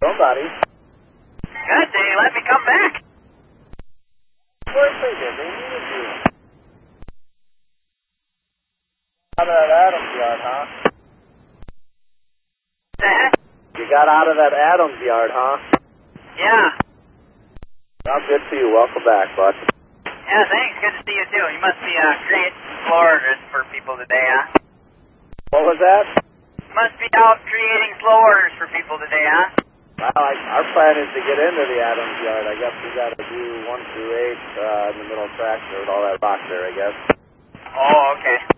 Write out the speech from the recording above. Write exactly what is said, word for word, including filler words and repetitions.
Somebody. Good, they let me come back. Of course they did. They needed you. Out of that Adams yard, huh? That? You got out of that Adams yard, huh? Yeah. Well, good for you. Welcome back, bud. Yeah, thanks. Good to see you, too. You must be uh, creating slow orders for people today, huh? What was that? You must be out creating slow orders for people today, huh? Well, I, our plan is to get into the Adams yard. I guess we got to do one through eight uh, in the middle track there with all that rock there, I guess. Oh, okay.